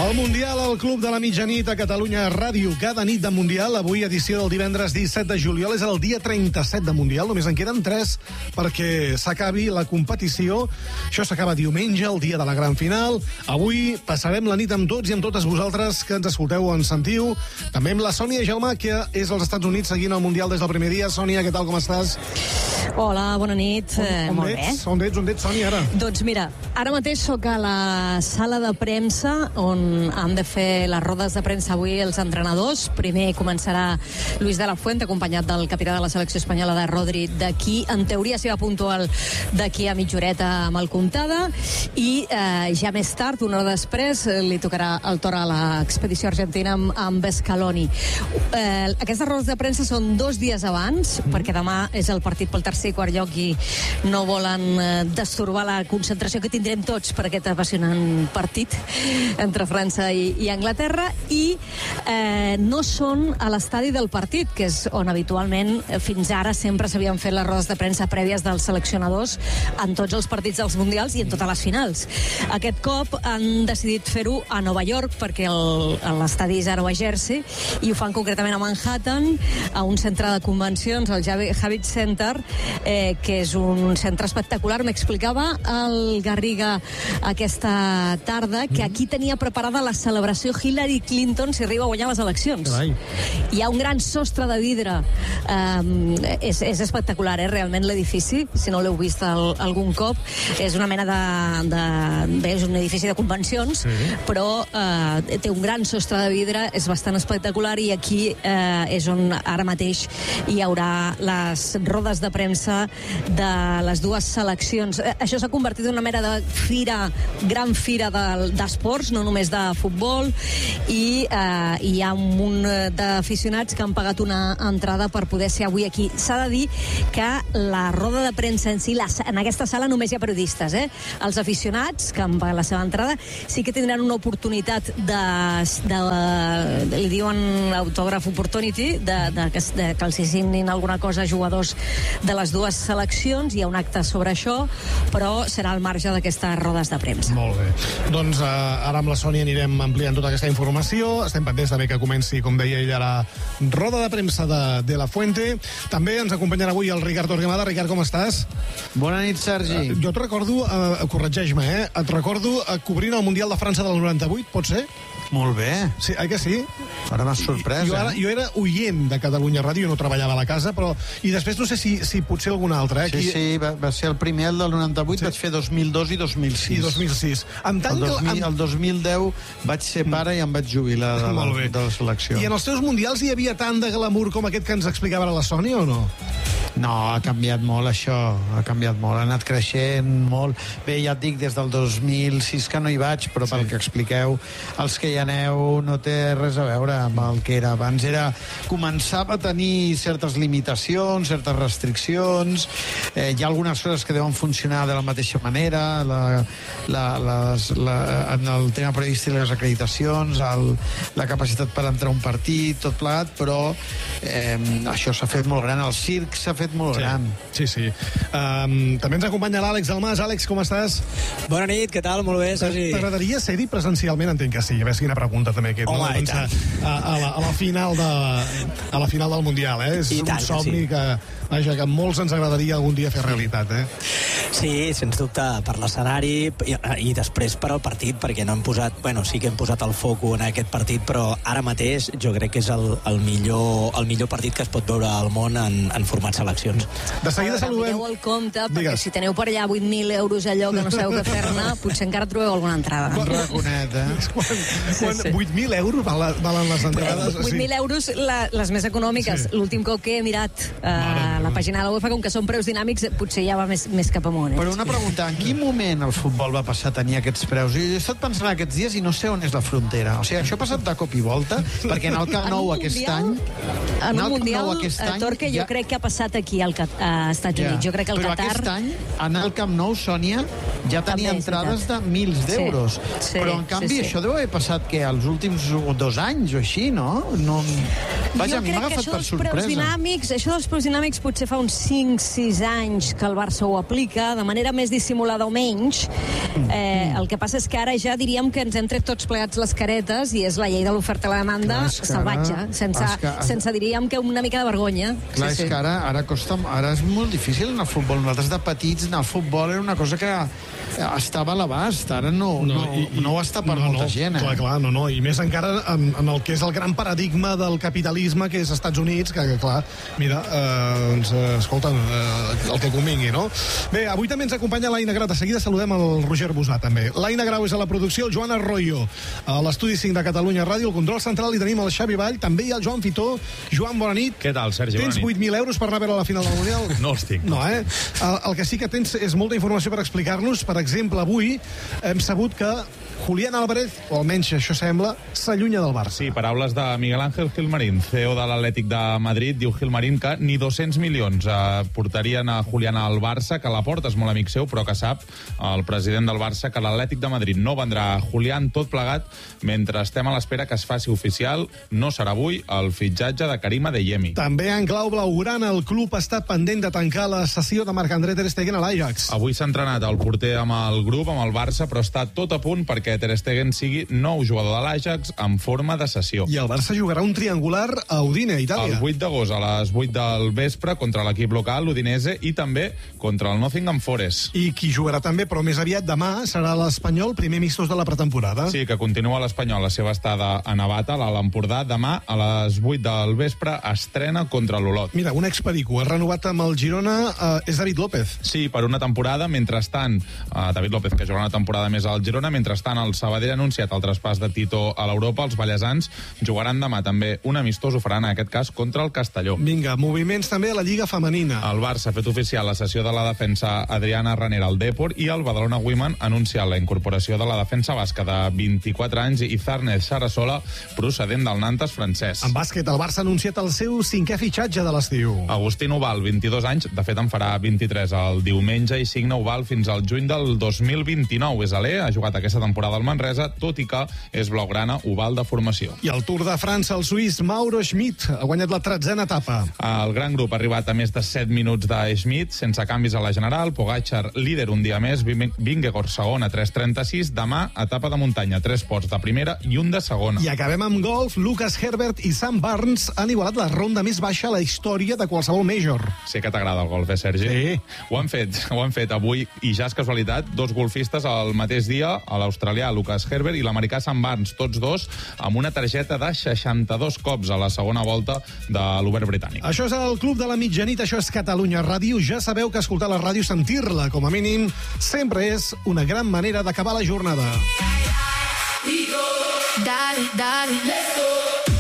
El Mundial al Club de la Mitjanit a Catalunya Ràdio. Cada nit de Mundial, avui edició del divendres 17 de juliol. És el dia 37 de Mundial, només en queden 3 perquè s'acabi la competició. Això s'acaba diumenge, el dia de la gran final. Avui passarem la nit amb tots i amb totes vosaltres que ens escolteu o ens sentiu. També amb la Sònia Jaume, que és als Estats Units seguint el Mundial des del primer dia. Sònia, què tal, com estàs? Hola, bona nit. Molt bé. On ets, Sònia, ara? Doncs mira, ara mateix sóc a la sala de premsa on han de fer les rodes de premsa avui els entrenadors. Primer començarà Luis de la Fuente, acompanyat del capità de la selecció espanyola, de Rodri, d'aquí, en teoria, si va puntual d'aquí a mitja horeta amb el Comtada, i ja més tard, una hora després, li tocarà el torn a l'expedició argentina amb Scaloni. Aquestes rodes de premsa són 2 dies abans, perquè demà és el partit pel tercer i quart lloc i no volen destorbar la concentració que tindrem tots per aquest apassionant partit entre França i Anglaterra, i no són a l'estadi del partit, que és on habitualment fins ara sempre s'havien fet les rodes de premsa prèvies dels seleccionadors en tots els partits dels mundials i en totes les finals. Aquest cop han decidit fer-ho a Nova York, perquè l'estadi és a Nova Jersey, i ho fan concretament a Manhattan, a un centre de convencions, el Javits Center, que és un centre espectacular. M'explicava el Garriga aquesta tarda que aquí tenia preparada la celebració Hillary Clinton si arriba a guanyar les eleccions. Carai. Hi ha un gran sostre de vidre. És espectacular, realment, l'edifici. Si no l'heu vist algun cop, és una mena bé, és un edifici de convencions, però té un gran sostre de vidre, és bastant espectacular, i aquí és on ara mateix hi haurà les rodes de premsa de les dues seleccions. Això s'ha convertit en una mena de gran fira d'esports, no només de futbol, i hi ha un munt d'aficionats que han pagat una entrada per poder ser avui aquí. S'ha de dir que la roda de premsa en si, en aquesta sala només hi ha periodistes, Els aficionats, que han pagat la seva entrada, sí que tindran una oportunitat li diuen autògraf opportunity, que els signin alguna cosa a jugadors de les dues seleccions. Hi ha un acte sobre això, però serà al marge d'aquestes rodes de premsa. Molt bé. Doncs ara amb la Sònia anirem ampliant tota aquesta informació. Estem pendents també que comenci, com deia ella, la roda de premsa de la Fuente. També ens acompanyarà avui el Ricard Torquemada. Ricard, com estàs? Bona nit, Sergi. Jo et recordo, corregeix-me, et recordo cobrint el Mundial de França del 98, pot ser? Molt bé. Sí, que sí? Ara m'has sorprès, Jo era oient de Catalunya Ràdio, no treballava a la casa, però... I després no sé si potser algun altre, Sí, va ser el primer, el del 98, vaig fer 2002 i 2006. I 2006. El 2010 vaig ser pare i em vaig jubilar de la selecció. I en els teus mundials hi havia tant de glamour com aquest que ens explicava la Sònia, o no? No, ha canviat molt això, ha canviat molt, ha anat creixent molt. Bé, ja et dic, des del 2006 que no hi vaig, però pel que expliqueu, els que hi aneu no té res a veure amb el que era abans. Començava a tenir certes limitacions, certes restriccions, hi ha algunes coses que deuen funcionar de la mateixa manera, en el tema previst i les acreditacions, la capacitat per entrar a un partit, tot plegat, però això s'ha fet molt gran, el circ s'ha fet molt gran. Sí. També ens acompanya l'Àlex Dalmas. Àlex, com estàs? Bona nit, què tal? Molt bé, Sergi. T'agradaria ser-hi presencialment? Entenc que sí. A veure, quina pregunta també aquest. Home, i tant. A la final del Mundial, És un somni que a molts ens agradaria algun dia fer realitat, Sí, sens dubte, per l'escenari i després per al partit, perquè no hem posat, sí que hem posat el foco en aquest partit, però ara mateix jo crec que és el millor partit que es pot veure al món en format seleccions. De seguida saludem. Mireu el compte, perquè si teniu per allà 8.000 euros allò que no sabeu què fer-ne, potser encara trobeu alguna entrada. Un raconet, 8.000 euros valen les entrades? 8.000 euros les més econòmiques. L'últim cop que he mirat la pàgina de la UEFA, com que són preus dinàmics, potser ja va més cap amunt. Però una pregunta, en quin moment el futbol va passar a tenir aquests preus? Jo he estat pensant aquests dies i no sé on és la frontera. O sigui, això ha passat de cop i volta, perquè en el Camp Nou aquest any... En un Mundial, Torque, jo crec que ha passat aquí als Estats Units. Jo crec que el Però Qatar... aquest any, anar al Camp Nou, Sònia, ja tenia entrades de 1.000 d'euros. Però, en canvi, això deu haver passat que els últims 2 anys o així, no? Vaja, a mi m'ha agafat per sorpresa. Això dels preus dinàmics potser fa uns 5-6 anys que el Barça ho aplica, de manera més dissimulada o menys. El que passa és que ara ja diríem que ens hem tret tots plegats les caretes i és la llei de l'oferta i la demanda salvatge, sense diríem que una mica de vergonya. Clar, és que ara costa... Ara és molt difícil anar al futbol. Nosaltres de petits anar al futbol era una cosa que estava a l'abast. Ara no ho està per molta gent. Clar, no. I més encara en el que és el gran paradigma del capitalisme, que és Estats Units, que clar, mira, escolta, el que convingui, no? Bé, avui també ens acompanya l'Aina Grau. De seguida saludem el Roger Busà, també. L'Aina Grau és a la producció, el Joan Arroyo a l'Estudi 5 de Catalunya Ràdio, el control central, i tenim el Xavi Vall, també hi ha el Joan Fitó. Joan, bona nit. Què tal, Sergi? Tens 8.000 euros per anar a veure la final del Mundial? No els tinc. No, el que sí que tens és molta informació per explicar-nos. Per exemple, avui hem sabut que Julián Álvarez, o almenys això sembla, s'allunya del Barça. Sí, paraules de Miguel Ángel Gilmarín, CEO de l'Atlètic de Madrid. Diu Gilmarín que ni 200 milions portarien a Julián al Barça, que Laporta és molt amic seu, però que sap el president del Barça que l'Atlètic de Madrid no vendrà a Julián, tot plegat, mentre estem a l'espera que es faci oficial, no serà avui, el fitxatge de Karim Adeyemi. També en clau blaugrana, el club està pendent de tancar la sessió de Marc-André Ter Stegen a l'Ajax. Avui s'ha entrenat el porter amb el grup, amb el Barça, però està tot a punt perquè Ter Stegen sigui nou jugador de l'Ajax en forma de cessió. I el Barça jugarà un triangular a Udine, Itàlia. El 8 d'agost a les 8 del vespre contra l'equip local, l'Udinese, i també contra el Nottingham Forest. I qui jugarà també, però més aviat demà, serà l'Espanyol, primer amistós de la pretemporada. Sí, que continua l'Espanyol la seva estada a Navata, a l'Empordà. Demà a les 8 del vespre estrena contra l'Olot. Mira, un experico, ha renovat amb el Girona, és David López. Sí, per una temporada, mentrestant, David López, que jugarà una temporada més al Girona, mentrestant el Sabadell ha anunciat el traspàs de Tito a l'Europa. Els ballesans jugaran demà també un amistós, ho faran en aquest cas contra el Castelló. Vinga, moviments també a la Lliga Femenina. El Barça ha fet oficial la cessió de la defensa Adriana Ranera al Depor i el Badalona Women ha anunciat la incorporació de la defensa basca de 24 anys i Zarnez Sarasola, procedent del Nantes francès. En bàsquet, el Barça ha anunciat el seu 5è fitxatge de l'estiu. Agustín Ubal, 22 anys, de fet en farà 23 el diumenge, i signa Ubal fins al juny del 2029. És alè, ha jugat aquesta temporada al Manresa, tot i que és blaugrana, Ubal de formació. I al Tour de França, el suís Mauro Schmidt ha guanyat la 13a etapa. El gran grup ha arribat a més de 7 minuts de Schmidt, sense canvis a la general. Pogačar, líder un dia més, Vingegaard segon a 3.36. Demà, etapa de muntanya, 3 pots de primera i un de segona. I acabem amb golf. Lucas Herbert i Sam Burns han igualat la ronda més baixa a la història de qualsevol major. Sé que t'agrada el golf, Sergi? Sí. Ho han fet avui, i ja és casualitat, 2 golfistes al mateix dia, a l'australià Lucas Herbert i l'americà Sam Burns, tots dos amb una targeta de 62 cops a la segona volta de l'Obert britànic. Això és el Club de la Mitjanit, això és Catalunya Ràdio. Ja sabeu que escoltar la ràdio, sentir-la, com a mínim, sempre és una gran manera d'acabar la jornada. Dale, dale, let's go.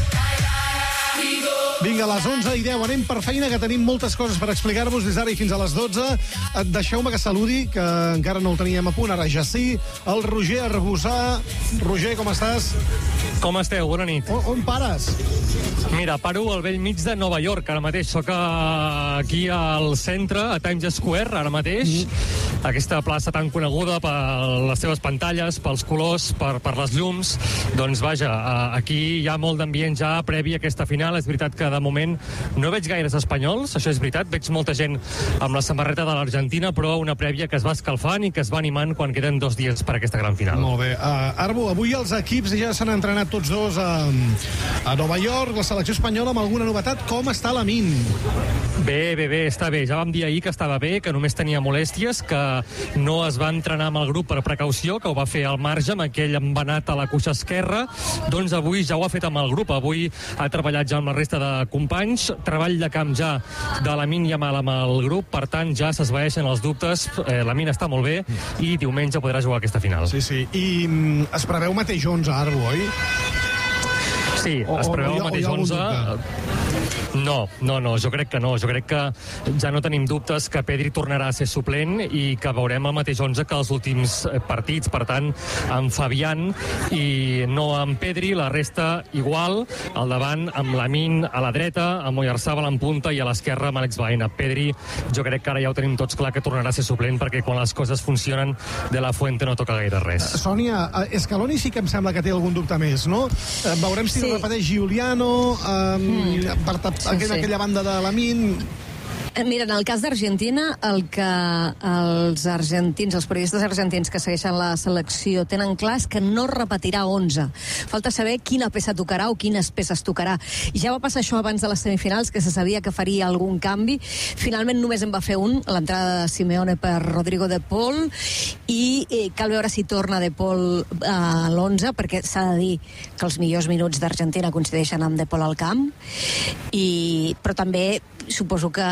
Vinga, a les 11:10 anem per feina, que tenim moltes coses per explicar-vos des d'ara i fins a les 12. Deixeu-me que saludi, que encara no el teníem a punt, ara ja sí, el Roger Arbusà. Roger, com estàs? Com esteu? Bona nit. On pares? Mira, paro al vell mig de Nova York, ara mateix. Soc aquí al centre, a Times Square, ara mateix. Aquesta plaça tan coneguda per les seves pantalles, pels colors, per les llums. Doncs vaja, aquí hi ha molt d'ambient ja previ a aquesta final. És veritat que de moment no veig gaires espanyols, això és veritat. Veig molta gent amb la samarreta de l'Argentina, però una prèvia que es va escalfant i que es va animant quan queden 2 dies per aquesta gran final. Molt bé. Arbo, avui els equips ja s'han entrenat tots dos a Nova York. La selecció espanyola amb alguna novetat. Com està Lamine? Bé, està bé. Ja vam dir ahir que estava bé, que només tenia molèsties, que no es va entrenar amb el grup per precaució, que ho va fer al marge amb aquell embenat a la cuixa esquerra. Doncs avui ja ho ha fet amb el grup. Avui ha treballat ja amb la resta de companys. Treball de camp ja de Lamine Yamal amb el grup. Per tant, ja s'esvaeixen els dubtes. Lamine està molt bé i diumenge podrà jugar aquesta final. Sí. I es preveu mateix 11, Arbo, oi? Sí, es preveu el mateix 11. No, jo crec que no. Jo crec que ja no tenim dubtes que Pedri tornarà a ser suplent i que veurem el mateix 11 que els últims partits. Per tant, amb Fabián i no amb Pedri, la resta igual, al davant amb Lamine a la dreta, amb Oyarzabal en punta i a l'esquerra amb Alex Baena. Pedri, jo crec que ara ja ho tenim tots clar que tornarà a ser suplent, perquè quan les coses funcionen, De La Fuente no toca gaire res. Sònia, Scaloni sí que em sembla que té algun dubte més, no? Veurem si repeteix Giuliano, aquella banda de Lamine. Mira, en el cas d'Argentina, el que els argentins, els periodistes argentins que segueixen la selecció tenen clar és que no repetirà 11. Falta saber quina peça tocarà o quines peces tocarà. I ja va passar això abans de les semifinals, que se sabia que faria algun canvi. Finalment només en va fer un, l'entrada de Simeone per Rodrigo de Paul, i cal veure si torna de Paul a l'11, perquè s'ha de dir que els millors minuts d'Argentina coincideixen amb de Paul al camp, però també suposo que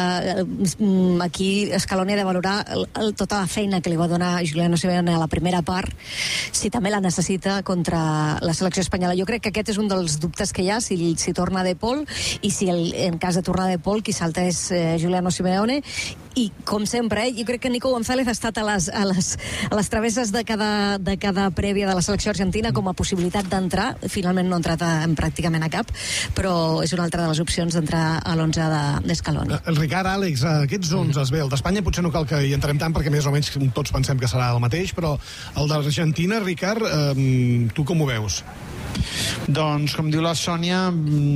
aquí Scaloni ha de valorar tota la feina que li va donar Giuliano Simeone a la primera part, si també la necessita contra la selecció espanyola. Jo crec que aquest és un dels dubtes que hi ha, si torna De Paul, i si en cas de tornar De Paul qui salta és Giuliano Simeone. I com sempre, jo crec que Nico González ha estat a les travesses de cada prèvia de la selecció argentina com a possibilitat d'entrar. Finalment no ha entrat pràcticament a cap, però és una altra de les opcions d'entrar a l'11 d'Scaloni. El Ricard, Àlex, aquests 11, bé, el d'Espanya potser no cal que hi entrem tant, perquè més o menys tots pensem que serà el mateix, però el d'Argentina, Ricard, tu com ho veus? Doncs, com diu la Sònia,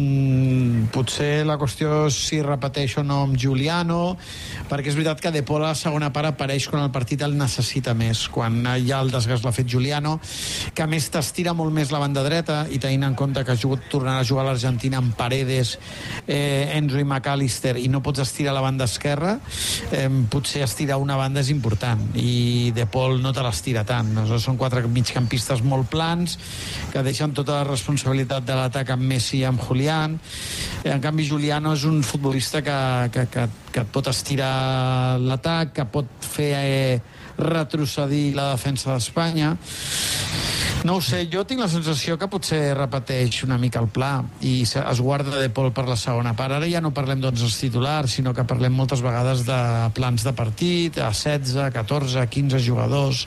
potser la qüestió és si repeteix o no amb Giuliano, perquè és veritat que De Paul a la segona part apareix quan el partit el necessita més, quan ja el desgast l'ha fet Giuliano, que a més t'estira molt més la banda dreta, i tenint en compte que tornarà a jugar a l'Argentina amb Paredes, Enzo i McAllister, i no pots estirar la banda esquerra, potser estirar una banda és important, i De Paul no te l'estira tant. Són 4 migcampistes molt plans, que deixen tota la responsabilitat de l'atac amb Messi i amb Julián. En canvi, Giuliano és un futbolista que et pot estirar l'atac, que pot fer retrocedir la defensa d'Espanya. No ho sé, jo tinc la sensació que potser repeteix una mica el pla i es guarda De Paul per la segona part. Ara ja no parlem d'11 titulars, sinó que parlem moltes vegades de plans de partit, a 16, 14, 15 jugadors,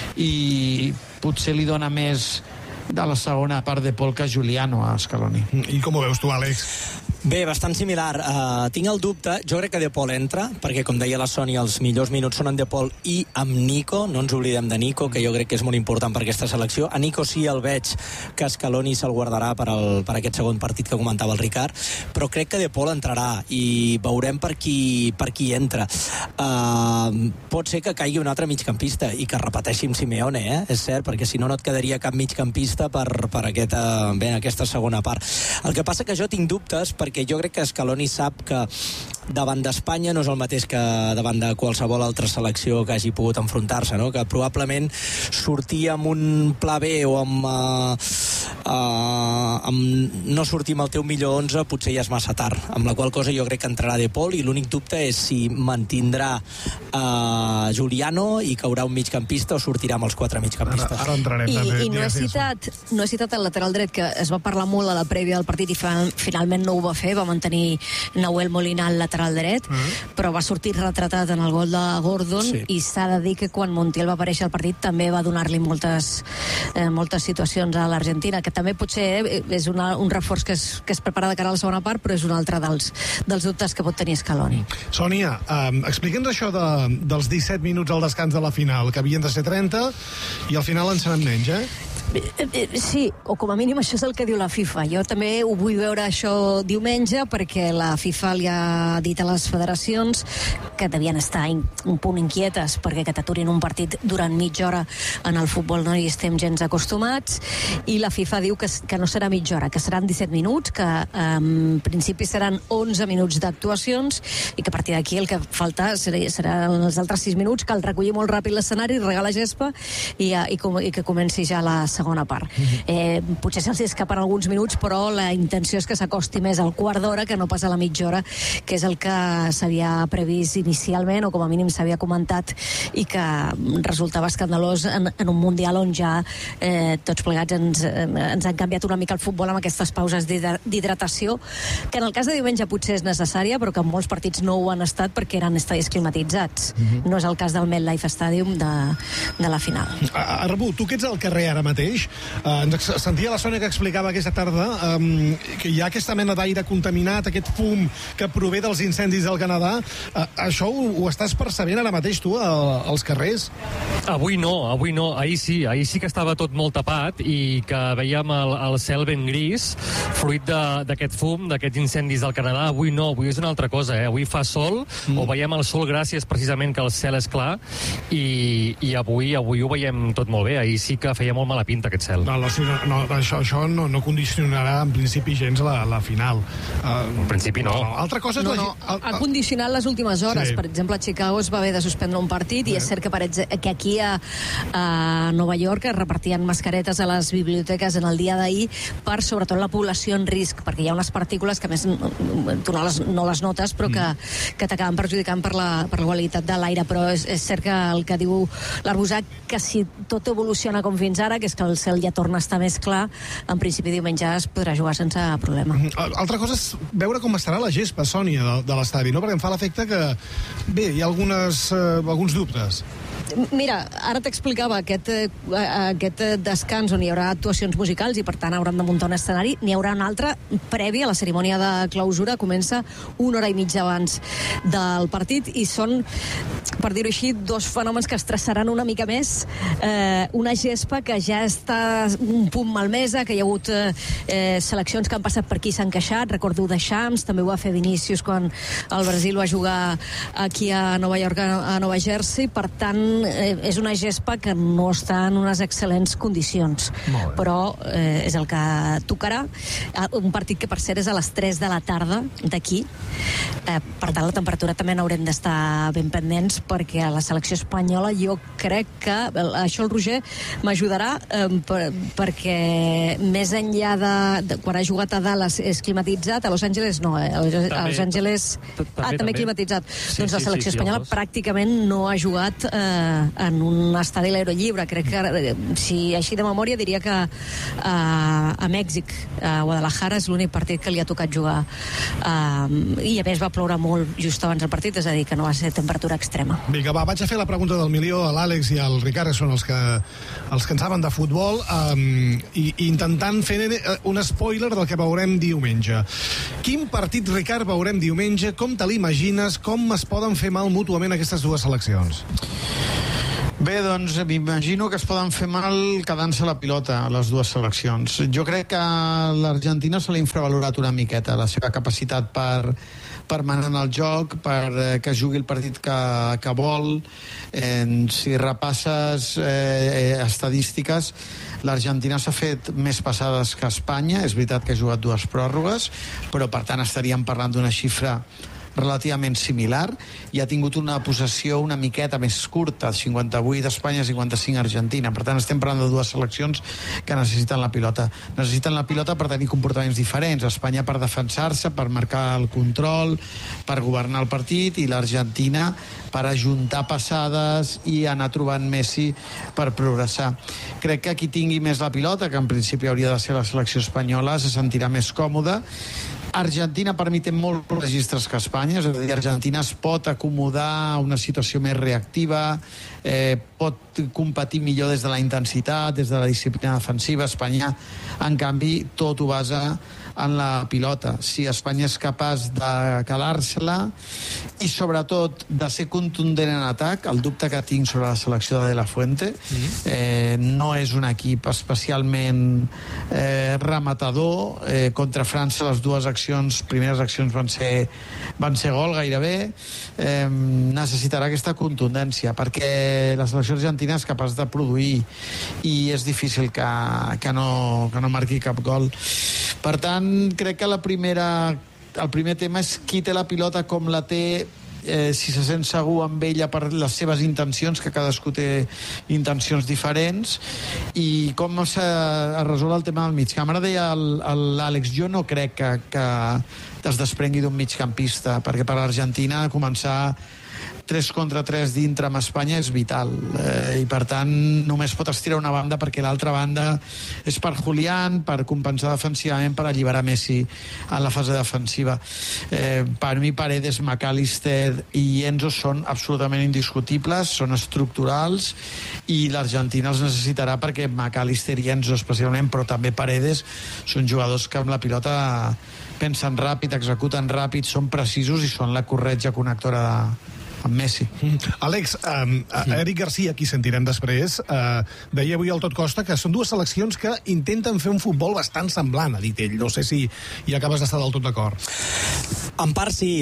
i potser li dona més de la segona part De Paul que Giuliano a Scaloni. I com ho veus tu, Àlex? Bé, bastant similar. Tinc el dubte, jo crec que De Paul entra, perquè, com deia la Sònia, els millors minuts són en De Paul i amb Nico. No ens oblidem de Nico, que jo crec que és molt important per aquesta selecció. A Nico sí el veig que Scaloni se'l guardarà per aquest segon partit que comentava el Ricard, però crec que De Paul entrarà i veurem per qui entra. Pot ser que caigui un altre migcampista i que repeteixi amb Simeone, és cert, perquè si no et quedaria cap migcampista per aquesta segona part. El que passa que jo tinc dubtes, perquè jo crec que Scaloni sap que davant d'Espanya no és el mateix que davant de qualsevol altra selecció que hagi pogut enfrontar-se, no? Que probablement sortir amb un pla B o amb no sortir amb el teu millor 11 potser ja és massa tard, amb la qual cosa jo crec que entrarà De Paul, i l'únic dubte és si mantindrà Giuliano i caurà un migcampista o sortirà amb els 4 migcampistes. Ara entrarem també. I no he citat el lateral dret, que es va parlar molt a la prèvia del partit i finalment no ho va fer, va mantenir Nahuel Molina al lateral dret, però va sortir retratat en el gol de Gordon, sí. I s'ha de dir que quan Montiel va aparèixer al partit també va donar-li moltes situacions a l'Argentina, que també potser és un reforç que es prepara de cara a la segona part, però és un altre dels dubtes que pot tenir Scaloni. Sònia, explica'ns això dels 17 minuts al descans de la final, que havien de ser 30 i al final en seran menys, Sí, o com a mínim això és el que diu la FIFA. Jo també ho vull veure això diumenge, perquè la FIFA li ha dit a les federacions que devien estar un punt inquietes perquè que t'aturin un partit durant mitja hora en el futbol no hi estem gens acostumats, i la FIFA diu que no serà mitja hora, que seran 17 minuts, que en principi seran 11 minuts d'actuacions i que a partir d'aquí el que falta seran els altres 6 minuts, cal recollir molt ràpid l'escenari, regar la gespa i que comenci ja la segona part. Potser se'ls escapen alguns minuts, però la intenció és que s'acosti més al quart d'hora que no pas a la mitja hora, que és el que s'havia previst inicialment, o com a mínim s'havia comentat, i que resultava escandalós en un Mundial on ja tots plegats ens han canviat una mica el futbol amb aquestes pauses d'hidratació, que en el cas de diumenge potser és necessària, però que en molts partits no ho han estat perquè eren estadis climatitzats. No és el cas del MetLife Stadium de la final. Arbu, tu que ets al carrer ara mateix, ens sentia la Sònia que explicava aquesta tarda que hi ha aquesta mena d'aire contaminat, aquest fum que prové dels incendis del Canadà. Això ho estàs percebent ara mateix tu als carrers? Avui no. Ahir sí que estava tot molt tapat i que veiem el cel ben gris, fruit d'aquest fum, d'aquests incendis del Canadà. Avui no, avui és una altra cosa. Avui fa sol, o veiem el sol gràcies precisament que el cel és clar, i avui ho veiem tot molt bé. Ahir sí que feia molt mala pinta aquest cel. Això no condicionarà en principi gens la final. En principi no. Altra cosa és ha condicionat les últimes hores. Sí. Per exemple, a Chicago es va haver de suspendre un partit, i és cert que aquí a Nova York es repartien mascaretes a les biblioteques en el dia d'ahir per, sobretot, la població en risc, perquè hi ha unes partícules que, a més, tu no les notes, però que t'acaben perjudicant per la qualitat de l'aire. Però és cert que el que diu l'Arbusat, que si tot evoluciona com fins ara, que és que el cel ja torna a estar més clar, en principi diumenge es podrà jugar sense problema. Altra cosa és veure com estarà la gespa, Sònia, de l'estadi, no? Perquè em fa l'efecte que, bé, hi ha alguns dubtes. Mira, ara t'explicava aquest descans on hi haurà actuacions musicals i per tant hauran de muntar un escenari. N'hi haurà un altre previ a la cerimònia de clausura, comença una hora i mitja abans del partit, i són, per dir-ho així, dos fenòmens que estressaran una mica més. Una gespa que ja està un punt malmesa, que hi ha hagut seleccions que han passat per aquí i s'han queixat. Recordo Deschamps, també ho va fer Vinícius quan el Brasil va jugar aquí a Nova York, a Nova Jersey. Per tant, és una gespa que no està en unes excel·lents condicions, però és el que tocarà. Un partit que, per cert, és a les 3 de la tarda d'aquí. Per tant, la temperatura també n'haurem d'estar ben pendents, perquè a la selecció espanyola jo crec que això el Roger m'ajudarà, perquè més enllà de quan ha jugat a Dallas és climatitzat, a Los Angeles no, a Los Angeles també climatitzat. Doncs la selecció espanyola pràcticament no ha jugat en un estadi a l'aire lliure. Crec que, si així de memòria, diria que a Mèxic, a Guadalajara, és l'únic partit que li ha tocat jugar, i a més va ploure molt just abans del partit, és a dir, que no va ser temperatura extrema. Vinga, vaig a fer la pregunta del milió. L'Àlex i el Ricard són els que en saben de futbol, i intentant fer un spoiler del que veurem diumenge. Quin partit, Ricard, veurem diumenge? Com te l'imagines? Com es poden fer mal mútuament aquestes dues seleccions? Bé, doncs m'imagino que es poden fer mal quedant-se la pilota a les dues seleccions. Jo crec que a l'Argentina se l'ha infravalorat una miqueta, la seva capacitat per manar en el joc, per que jugui el partit que vol. Si repasses estadístiques, l'Argentina s'ha fet més passades que Espanya. És veritat que ha jugat dues pròrrogues, però per tant estaríem parlant d'una xifra relativament similar, i ha tingut una possessió una miqueta més curta, 58 Espanya, 55 Argentina. Per tant, estem parlant de dues seleccions que necessiten la pilota. Necessiten la pilota per tenir comportaments diferents. Espanya per defensar-se, per marcar el control, per governar el partit, i l'Argentina per ajuntar passades i anar trobant Messi per progressar. Crec que qui tingui més la pilota, que en principi hauria de ser la selecció espanyola, se sentirà més còmoda. Argentina, per mi, té molts registres que Espanya, és a dir, Argentina es pot acomodar a una situació més reactiva, pot competir millor des de la intensitat, des de la disciplina defensiva. Espanya, en canvi, tot ho basa en la pilota. Si Espanya és capaç de calar-se-la i, sobretot, de ser contundent en atac, el dubte que tinc sobre la selecció de la Fuente, no és un equip especialment rematador. Contra França, les dues primeres accions van ser gol gairebé. Necessitarà aquesta contundència, perquè la selecció argentina és capaç de produir, i és difícil que no marqui cap gol. Per tant, crec que el primer tema és qui té la pilota, com la té, si se sent segur amb ella per les seves intencions, que cadascú té intencions diferents, i com es resol el tema del migcamp. Ara deia l'Àlex, jo no crec que es desprengui d'un migcampista, perquè per l'Argentina començar 3 contra 3 dintre amb Espanya és vital, i per tant només pot estirar una banda, perquè l'altra banda és per Julián, per compensar defensivament, per alliberar Messi en la fase defensiva. Per mi Paredes, McAllister i Enzo són absolutament indiscutibles, són estructurals, i l'Argentina els necessitarà, perquè McAllister i Enzo especialment, però també Paredes, són jugadors que amb la pilota pensen ràpid, executen ràpid, són precisos i són la corretja connectora amb Messi. Àlex, Eric Garcia, qui sentirem després, deia avui al Tot Costa que són dues seleccions que intenten fer un futbol bastant semblant, ha dit ell. No sé si hi acabes d'estar del tot d'acord. En part sí.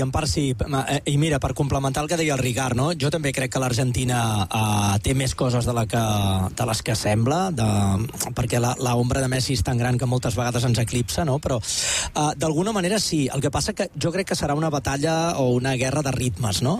I mira, per complementar el que deia el Ricard, no? Jo també crec que l'Argentina té més coses de les que sembla, perquè l'ombra de Messi és tan gran que moltes vegades ens eclipsa, no? Però d'alguna manera sí. El que passa que jo crec que serà una batalla o una guerra de ritmes, no?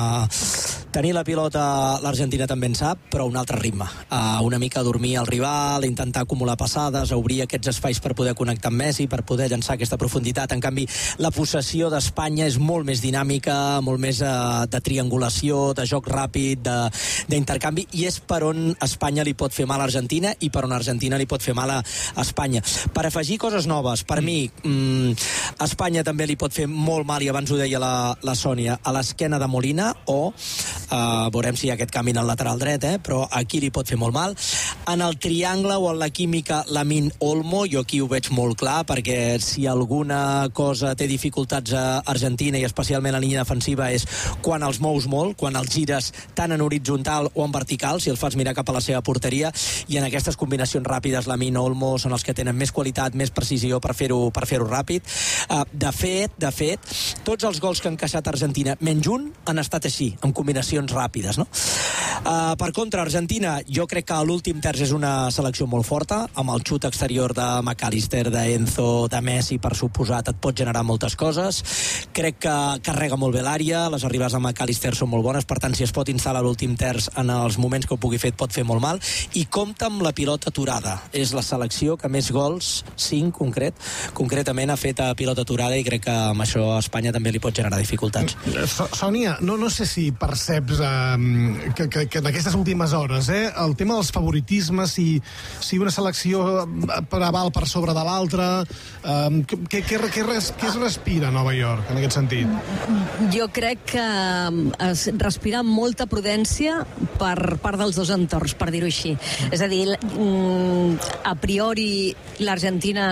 Tenir la pilota l'Argentina també en sap, però un altre ritme. Una mica dormir el rival, intentar acumular passades, obrir aquests espais per poder connectar amb Messi, per poder llançar aquesta profunditat. En canvi, la possessió d'Espanya és molt més dinàmica, molt més de triangulació, de joc ràpid, d'intercanvi, i és per on Espanya li pot fer mal a Argentina i per on Argentina li pot fer mal a Espanya. Per afegir coses noves, per mi, Espanya també li pot fer molt mal, i abans ho deia la Sònia, a l'esquena de Molina, o veurem si hi ha aquest canvi en el lateral dret, però aquí li pot fer molt mal. En el triangle o en la química, Lamine Olmo, jo aquí ho veig molt clar, perquè si alguna cosa té dificultats a Argentina, i especialment a la línia defensiva, és quan els mous molt, quan els gires tant en horitzontal o en vertical, si els fas mirar cap a la seva porteria, i en aquestes combinacions ràpides Lamine Olmo són els que tenen més qualitat, més precisió per fer-ho ràpid. De fet, tots els gols que ha encaixat Argentina, menys un, han estat així, amb combinacions ràpides, no? Per contra, Argentina, jo crec que l'últim terç és una selecció molt forta, amb el xut exterior de McAllister, d'Enzo, de Messi, per suposat, et pot generar moltes coses. Crec que carrega molt bé l'àrea, les arribades de McAllister són molt bones, per tant, si es pot instal·lar l'últim terç en els moments que ho pugui fer, et pot fer molt mal, i compta amb la pilota aturada. És la selecció que més gols, 5 concretament, ha fet a pilota aturada, i crec que amb això a Espanya també li pot generar dificultats. Sònia, no sé si perceps que en aquestes últimes hores el tema dels favoritismes, si una selecció preval per sobre de l'altra, què es respira a Nova York en aquest sentit? Jo crec que es respira molta prudència per part dels dos entorns, per dir-ho així. És a dir, a priori l'Argentina,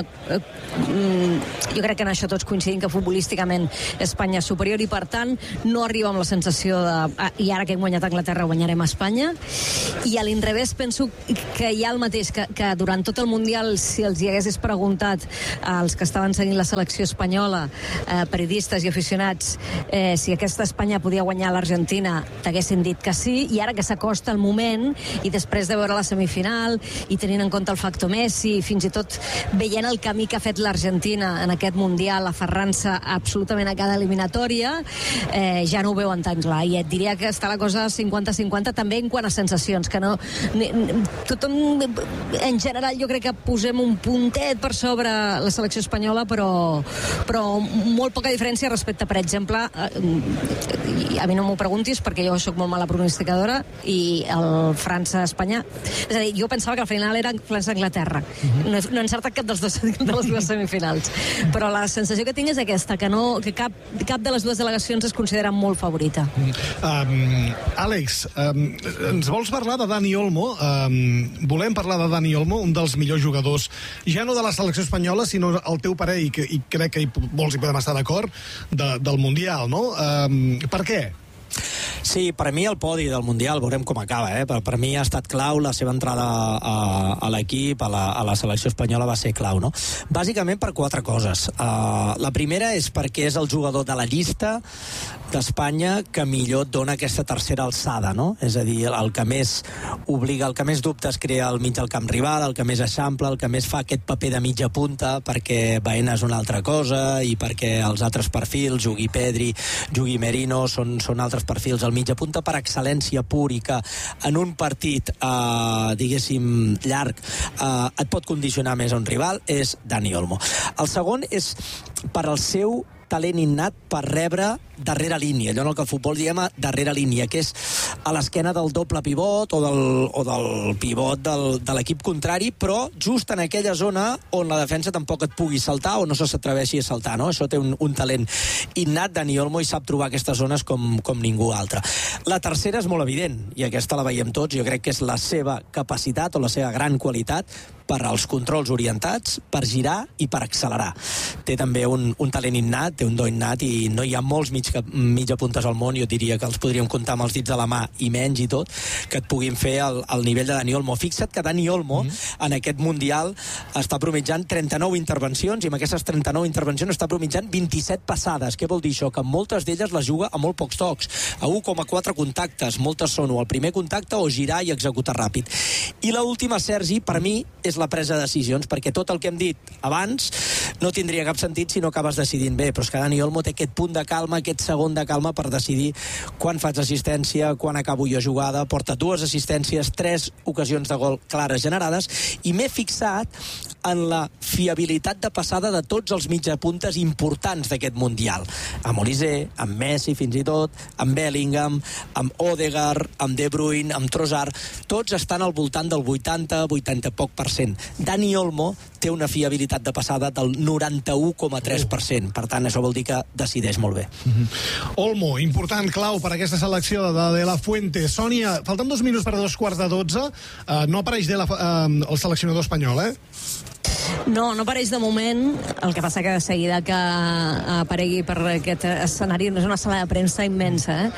jo crec que en això tots coincidim que futbolísticament Espanya és superior, i per tant no arriba amb la sensació de i ara que hem guanyat a Anglaterra guanyarem a Espanya, i a l'inrevés penso que hi ha el mateix, que durant tot el Mundial, si els hi haguessis preguntat als que estaven seguint la selecció espanyola, periodistes i aficionats, si aquesta Espanya podia guanyar l'Argentina, t'haguessin dit que sí, i ara que s'acosta el moment, i després de veure la semifinal i tenint en compte el factor Messi, fins i tot veient el camí que ha fet l'Argentina en aquest Mundial, aferrant-se absolutament a cada eliminatòria, ja no ho veuen tan clar, i et diria que està la cosa 50-50 també en quant a sensacions, que no tothom, en general jo crec que posem un puntet per sobre la selecció espanyola, però molt poca diferència respecte, per exemple, a mi no m'ho preguntis perquè jo sóc molt mala pronosticadora, i el França-Espanya, és a dir, jo pensava que al final era França-Anglaterra, no he encertat cap de les dues semifinals, però la sensació que tinc és aquesta, que cap de les dues delegacions es considera molt favorita. Àlex, ens vols parlar de Dani Olmo? Volem parlar de Dani Olmo, un dels millors jugadors, ja no de la selecció espanyola, sinó el teu parer, i crec que molts hi podem estar d'acord, del Mundial, no? Per què? Sí, per mi el podi del Mundial, veurem com acaba, per mi ha estat clau, la seva entrada a l'equip, a la selecció espanyola va ser clau, no? Bàsicament per 4 coses. La primera és perquè és el jugador de la llista d'Espanya que millor dona aquesta tercera alçada, no? És a dir, el que més obliga, el que més dubtes crea al mig del camp rival, el que més eixampla, el que més fa aquest paper de mitja punta, perquè Baena és una altra cosa i perquè els altres perfils, jugui Pedri, jugui Merino, són altres perfils al mitja punta per excel·lència pura i que en un partit, diguéssim, llarg, et pot condicionar més a un rival, és Dani Olmo. El segon és per al seu talent innat per rebre darrere línia, allò en el que el futbol diem darrere línia, que és a l'esquena del doble pivot o del pivot de l'equip contrari, però just en aquella zona on la defensa tampoc et pugui saltar o no s'atreveixi a saltar, no? Això té un talent innat, Dani Olmo, i sap trobar aquestes zones com ningú altre. La tercera és molt evident, i aquesta la veiem tots, jo crec que és la seva capacitat o la seva gran qualitat per als controls orientats, per girar i per accelerar. Té també un talent innat, té un do innat, i no hi ha molts mitja puntes al món, jo diria que els podríem comptar amb els dits de la mà i menys i tot, que et puguin fer el nivell de Dani Olmo. Fixa't que Dani Olmo en aquest Mundial està promediant 39 intervencions, i amb aquestes 39 intervencions està promediant 27 passades. Què vol dir això? Que moltes d'elles les juga a molt pocs tocs, a 1,4 contactes. Moltes són o el primer contacte o girar i executar ràpid. I l'última, Sergi, per mi és la presa de decisions, perquè tot el que hem dit abans no tindria cap sentit si no acabes decidint bé, però és que Dani Olmo té aquest punt de calma, aquest segon de calma per decidir quan faig assistència, quan acabo jo jugada, porta 2 assistències, 3 ocasions de gol clares generades, i m'he fixat en la fiabilitat de passada de tots els mitjapuntes importants d'aquest Mundial. Amb Olise, amb Messi fins i tot, amb Bellingham, amb Odegaard, amb De Bruyne, amb Trossard, tots estan al voltant del 80 poc %. Dani Olmo té una fiabilitat de passada del 91,3%. Per tant, això vol dir que decideix molt bé. Olmo, important, clau per aquesta selecció de la Fuente. Sònia, falten 2 minuts per a 2:15. No apareix el seleccionador espanyol, No apareix de moment. El que passa que de seguida que aparegui per aquest escenari, és una sala de premsa immensa,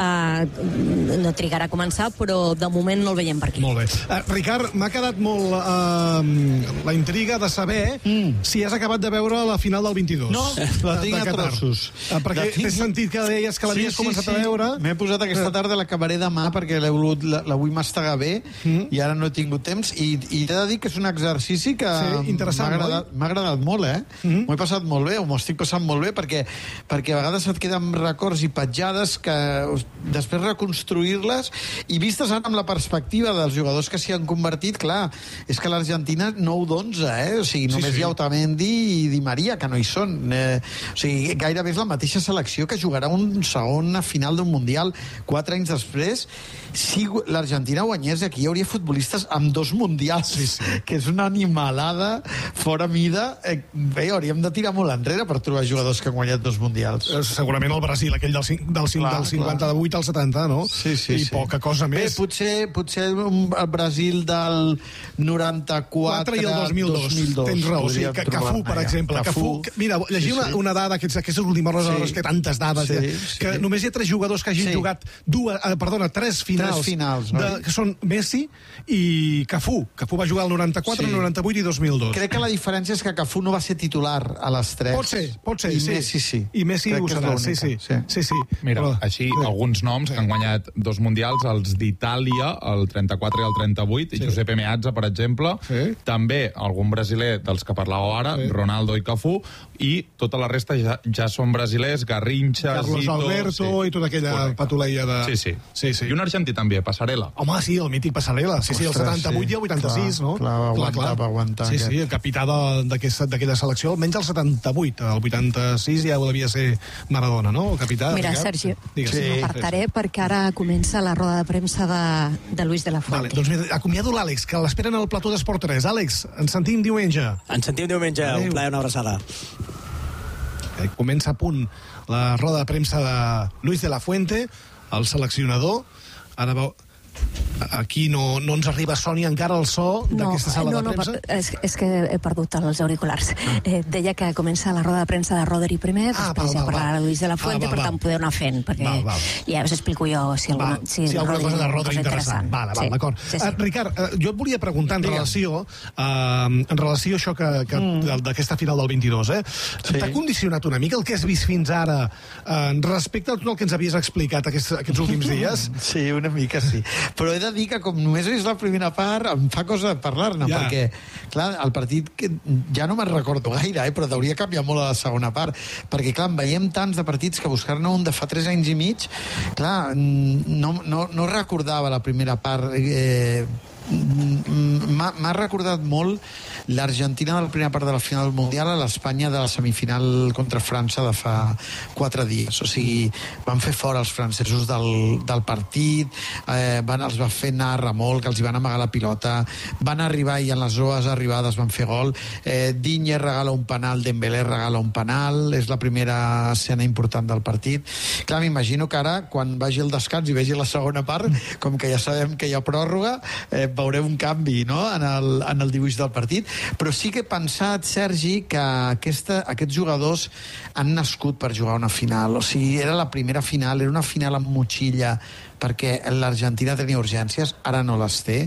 no trigarà a començar, però de moment no el veiem per aquí. Molt bé. Ricard, m'ha quedat molt la intriga de saber si has acabat de veure la final del 22. No, la tinc a trossos. Perquè he sentit que deies que l'havies començat a veure. M'he posat aquesta tarda, l'acabaré demà perquè la vull mastegar bé i ara no he tingut temps, i t'he de dir que és un exercici que m'ha agradat molt, m'ho he passat molt bé, o m'ho estic passant molt bé, perquè a vegades et queden records i petjades que després reconstruir-les, i vistes ara amb la perspectiva dels jugadors que s'hi han convertit, clar, és que l'Argentina 9 d'11, o sigui, només hi ha Otamendi i Di Maria, que no hi són. O sigui, gairebé és la mateixa selecció que jugarà una segona final d'un Mundial 4 anys després. Si l'Argentina guanyés, aquí hi hauria futbolistes amb 2 Mundials, que és una animalada fora mida. Bé, hauríem de tirar molt enrere per trobar jugadors que han guanyat 2 Mundials. Segurament el Brasil, aquell del 58 al 70, no? Sí. I poca cosa més. Bé, potser el Brasil del 94 i el 2002. Tens raó, sí. Cafú, per exemple. Mira, llegia una dada, aquestes últimes hores, que tantes dades, que només hi ha 3 jugadors que hagin jugat 3 finals, que són Messi i Cafú. Cafú va jugar el 94, el 98 i 2002. Crec que la diferència és que Cafú no va ser titular a les 3. Pot ser, I Messi sí. I Messi ho serà, sí. Mira, així, alguns noms que han guanyat 2 mundials, els d'Itàlia, el 34 i el 38, i Giuseppe Meazza, per exemple, també algun brasiler dels que parlàveu ara, Ronaldo i Cafú, i tota la resta ja són brasilers, Garrincha, Carlos Alberto i tota aquella patuleia de... Sí. I un argentí també, Passarella. Home, sí, el mític Passarella. Sí, el 78 i el 86, no? Va aguantar. Sí, el capità d'aquella selecció, almenys el 78. El 86 ja ho devia ser Maradona, no? El capità. Mira, Sergi, m'apartaré perquè ara comença la roda de premsa de Luis de la Fuente. Doncs mira, acomiado l'Àlex, que l'esperen al plató d'Esport 3. Àlex, ens sentim diumenge. Ens sentim diumenge, un plaer, una abraçada. Comença a punt la roda de premsa de Luis de la Fuente, el seleccionador. Ara veu... Aquí no ens arriba, Sònia, encara el so d'aquesta sala de premsa? És que he perdut els auriculars. Deia que comença la roda de premsa de Rodri primer, després ja parlarà Luis de la Fuente, per tant podeu anar fent, perquè ja us explico jo si alguna cosa de Rodri interessant. D'acord. Ricard, jo et volia preguntar en relació a això d'aquesta final del 22, t'ha condicionat una mica el que has vist fins ara respecte a tot el que ens havies explicat aquests últims dies? Sí, una mica sí. Però he de dir que com només he vist la primera part em fa cosa parlar-ne, perquè clar, el partit ja no me'n recordo gaire, però hauria canviat molt a la segona part, perquè clar, en veiem tants de partits que buscar-ne un de fa 3 anys i mig, clar, no recordava la primera part. M'ha recordat molt l'Argentina de la primera part de la final del Mundial a l'Espanya de la semifinal contra França de fa 4 dies. O sigui, van fer fora els francesos del partit, els va fer anar a remolc, els hi van amagar la pilota, van arribar i en les dues arribades van fer gol. Digne regala un penal, Dembélé regala un penal, és la primera escena important del partit. Clar, m'imagino que ara, quan vagi el descans i vegi la segona part, com que ja sabem que hi ha pròrroga, veurem un canvi, no?, en el dibuix del partit. Però sí que he pensat, Sergi, que aquests jugadors han nascut per jugar una final. O sigui, era la primera final, era una final amb motxilla, perquè l'Argentina tenia urgències, ara no les té,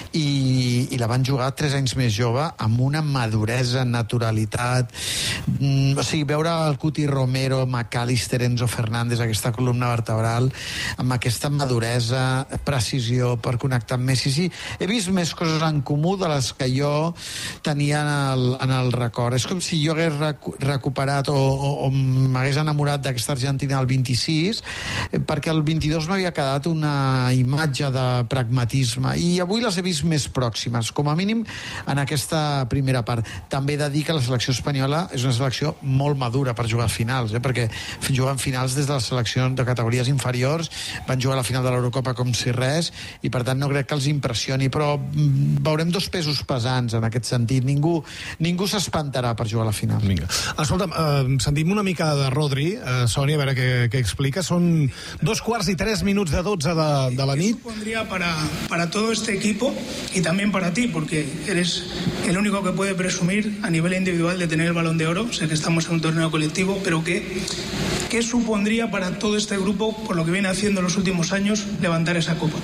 i la van jugar 3 anys més jove, amb una maduresa, naturalitat. O sigui, veure el Cuti Romero, McAllister, Enzo Fernández, aquesta columna vertebral, amb aquesta maduresa, precisió per connectar amb Messi. Sí, he vist més coses en comú de les que jo tenia en el record. És com si jo hagués recuperat o m'hagués enamorat d'aquesta Argentina del 26, perquè el 22 m'havia quedat una imatge de pragmatisme, i avui les he vist més pròximes, com a mínim en aquesta primera part. També he de dir que la selecció espanyola és una selecció molt madura per jugar a finals, perquè juguen finals des de la selecció de categories inferiors, van jugar a la final de l'Eurocopa com si res, i per tant no crec que els impressioni, però veurem 2 pesos pesants en aquest sentit. Ningú s'espantarà per jugar a la final. Vinga. Escolta'm, sentim una mica de Rodri, Sònia, a veure què explica. Són 2:03 de 12 de la nit. ¿Qué supondría para todo este equipo y también para ti, porque eres el único que puede presumir a nivel individual de tener el Balón de Oro? Sé que estamos en un torneo colectivo, pero ¿qué supondría para todo este grupo, por lo que viene haciendo en los últimos años, levantar esa copa?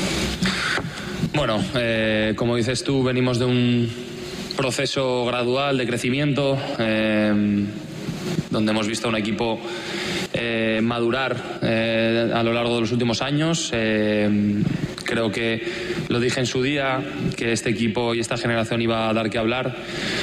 Bueno, como dices tú, venimos de un proceso gradual de crecimiento, donde hemos visto a un equipo madurar a lo largo de los últimos años. Creo que lo dije en su día, que este equipo y esta generación iba a dar que hablar,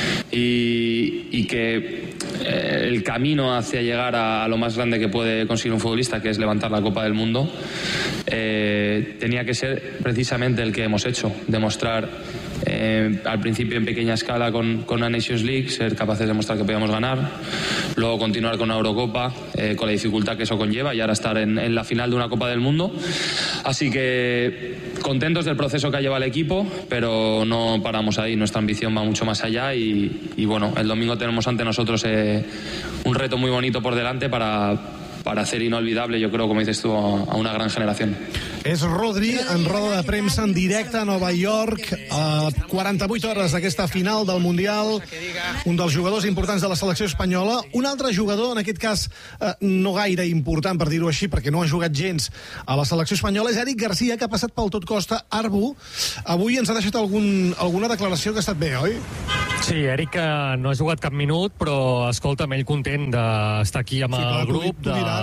y que el camino hacia llegar a lo más grande que puede conseguir un futbolista, que es levantar la Copa del Mundo, tenía que ser precisamente el que hemos hecho, demostrar al principio en pequeña escala con una Nations League, ser capaces de demostrar que podíamos ganar, luego continuar con una Eurocopa, con la dificultad que eso conlleva, y ahora estar en la final de una Copa del Mundo. Así que contentos del proceso que ha llevado el equipo, pero no paramos ahí, nuestra ambición va mucho más allá, y bueno, el domingo tenemos ante nosotros un reto muy bonito por delante para hacer inolvidable, yo creo, como dices tú, a una gran generación. És Rodri en roda de premsa en directe a Nova York, a 48 hores d'aquesta final del Mundial, un dels jugadors importants de la selecció espanyola. Un altre jugador, en aquest cas no gaire important, per dir-ho així, perquè no ha jugat gens a la selecció espanyola, és Eric Garcia, que ha passat pel tot costa Arbu. Avui ens ha deixat alguna declaració que ha estat bé, oi? Sí, Eric no ha jugat cap minut, però escolta'm, ell content d'estar aquí amb el grup,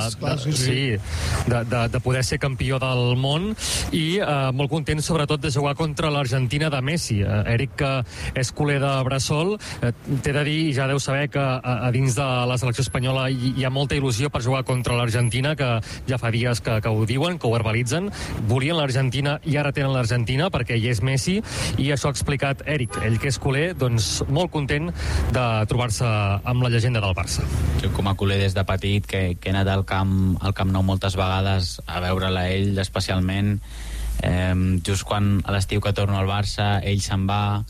de poder ser campió del món, i molt content sobretot de jugar contra l'Argentina de Messi. Eric, que és culer de Bressol, t'he de dir, ja deu saber que a dins de la selecció espanyola hi ha molta il·lusió per jugar contra l'Argentina, que ja fa dies que ho diuen, que ho verbalitzen. Volien l'Argentina i ara tenen l'Argentina perquè hi és Messi, i això ha explicat Eric, ell que és culer, doncs molt content de trobar-se amb la llegenda del Barça. Jo, com a culer des de petit, que he anat al Camp Nou moltes vegades a veure-la ell especialment, just quan a l'estiu que torno al Barça ell se'n va,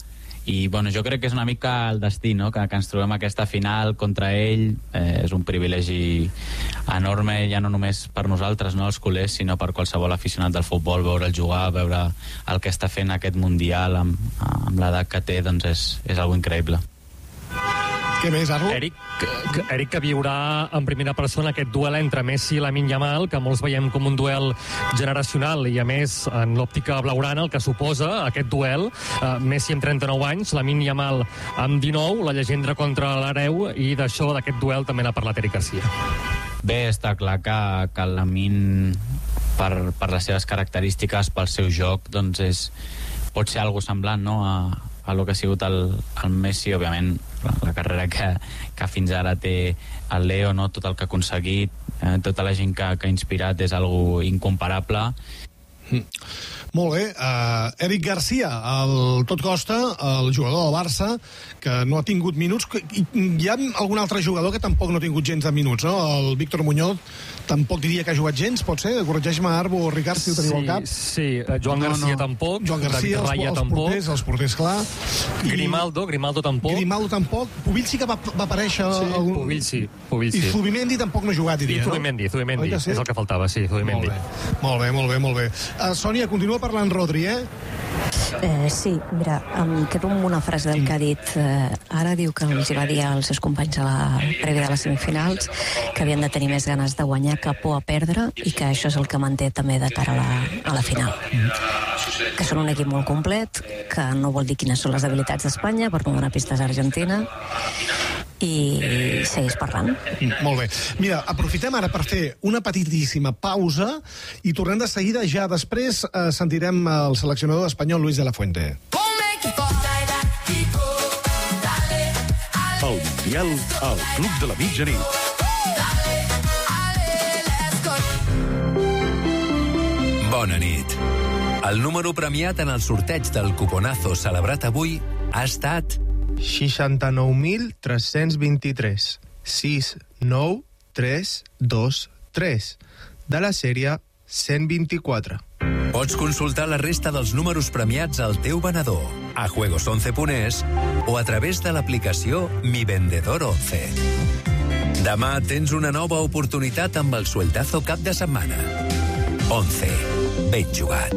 I bueno, jo crec que és una mica el destí, no? que ens trobem aquesta final contra ell. És un privilegi enorme, ja no només per nosaltres, no, els culers, sinó per qualsevol aficionat del futbol. Veure'l jugar, veure el que està fent aquest Mundial amb l'edat que té, doncs és algo increïble. Què més, Arlo? Eric, que viurà en primera persona aquest duel entre Messi i Lamine Yamal, que molts veiem com un duel generacional, i a més, en l'òptica blaugrana, el que suposa aquest duel, Messi amb 39 anys, Lamine Yamal amb 19, la llegenda contra l'hereu, i d'això, d'aquest duel, també n'ha parlat Eric Garcia. Bé, està clar que el Lamine, per les seves característiques, pel seu joc, doncs pot ser algo semblant, no?, a lo que ha sigut el Messi. Òbviament, la carrera que fins ara té el Leo, no? Tot el que ha aconseguit, tota la gent que ha inspirat, és algo incomparable. Molt bé. Eric Garcia, el tot costa, el jugador del Barça, que no ha tingut minuts. Hi ha algun altre jugador que tampoc no ha tingut gens de minuts, no? El Víctor Muñoz tampoc diria que ha jugat gens, pot ser? Corregeix-me, Arbo o Ricard, si ho teniu al cap. Sí, Joan Garcia tampoc, Joan Garcia, David Raya tampoc. Els porters, clar. Grimaldo tampoc. Grimaldo tampoc. Pubill sí que va aparèixer. Sí, Pubill sí. I Zubimendi tampoc no ha jugat, diria, no? Zubimendi, és el que faltava, sí, Zubimendi. Molt bé. Sònia, continua parlant Rodri, Sí, mira, em quedo amb una frase del que ha dit. Ara diu que els va dir als seus companys a la prèvia de les semifinals que havien de tenir més ganes de guanyar que por a perdre, i que això és el que manté també de cara a la final. Que són un equip molt complet, que no vol dir quines són les debilitats d'Espanya, per no donar pistes a Argentina, i segueix parlant. Molt bé. Mira, aprofitem ara per fer una petitíssima pausa i tornem de seguida. Ja després sentirem el seleccionador espanyol Luis de la Fuente. El Mundial al Club de la Mitjanit. Bona nit. El número premiat en el sorteig del cuponazo celebrat avui ha estat 69.323 69323 de la sèrie 124. Pots consultar la resta dels números premiats al teu venedor, a juegos11.es o a través de l'aplicació Mi Vendedor 11. Demà tens una nova oportunitat amb el sueldazo cap de setmana. 11. Ben jugat.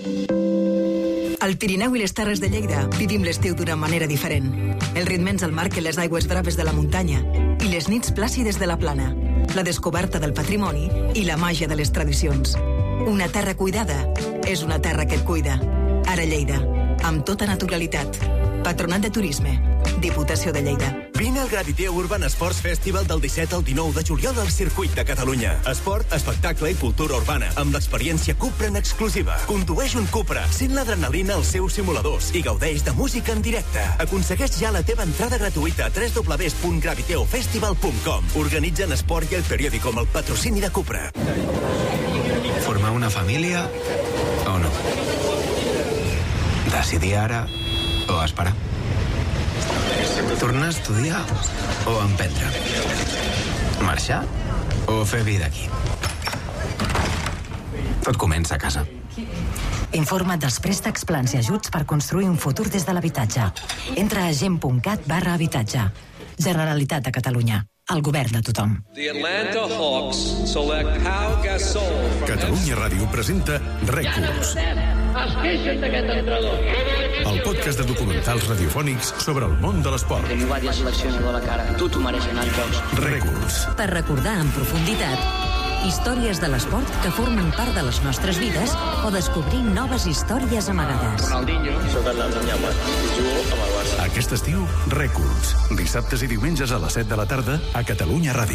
Al Pirineu i les Terres de Lleida vivim l'estiu d'una manera diferent. Els ritmes al mar que les aigües braves de la muntanya i les nits plàcides de la plana, la descoberta del patrimoni i la màgia de les tradicions. Una terra cuidada és una terra que et cuida. Ara Lleida, amb tota naturalitat. Patronat de Turisme, Diputació de Lleida. Vine al Graviteo Urban Sports Festival del 17 al 19 de juliol al Circuit de Catalunya. Esport, espectacle i cultura urbana, amb l'experiència Cupra en exclusiva. Condueix un Cupra, sent l'adrenalina als seus simuladors i gaudeix de música en directe. Aconsegueix ja la teva entrada gratuïta a www.graviteofestival.com. Organitzen Esport i el periòdico amb el patrocini de Cupra. Formar una família o no? Decidir ara o esperar? Tornar a estudiar o emprendre? Marxar o fer vida aquí? Tot comença a casa. Informa't dels préstecs, plans i ajuts per construir un futur des de l'habitatge. Entra a gent.cat/habitatge. Generalitat de Catalunya. El govern de tothom. Catalunya Ràdio presenta Rècords. El podcast de documentals radiofònics sobre el món de l'esport. Teniu diversos seleccionadors a la cara. Tu t'ho mereixen els jocs. Rècords. Per recordar en profunditat històries de l'esport que formen part de les nostres vides o descobrir noves històries amagades. Ronaldinho, soc el Llamat, jugo amb el Barça. Aquest estiu, Rècords. Dissabtes i diumenges a les 7 de la tarda a Catalunya Ràdio.